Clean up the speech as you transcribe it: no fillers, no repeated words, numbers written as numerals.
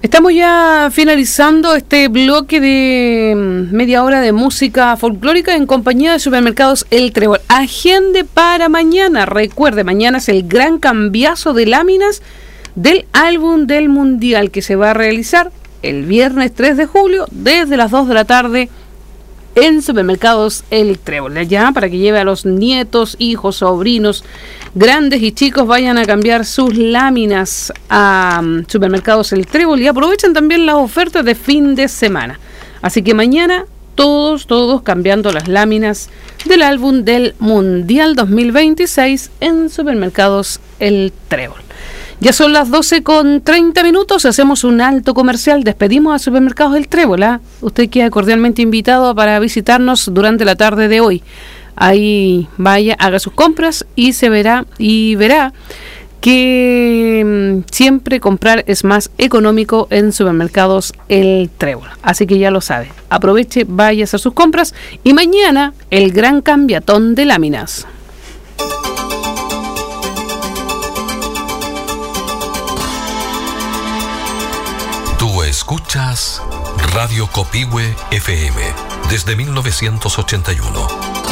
Estamos ya finalizando este bloque de media hora de música folclórica en compañía de Supermercados El Trébol. Agende para mañana. Recuerde, mañana es el gran cambiazo de láminas del álbum del Mundial que se va a realizar el viernes 3 de julio desde las 2 de la tarde en Supermercados El Trébol. Ya para que lleve a los nietos, hijos, sobrinos, grandes y chicos, vayan a cambiar sus láminas a Supermercados El Trébol y aprovechen también las ofertas de fin de semana. Así que mañana todos cambiando las láminas del álbum del Mundial 2026 en Supermercados El Trébol. Ya son las 12:30, hacemos un alto comercial, despedimos a Supermercados El Trébol. Usted queda cordialmente invitado para visitarnos durante la tarde de hoy. Ahí vaya, haga sus compras y verá que siempre comprar es más económico en Supermercados El Trébol. Así que ya lo sabe, aproveche, vaya a hacer sus compras y mañana el gran cambiatón de láminas. Escuchas Radio Copihue FM desde 1981.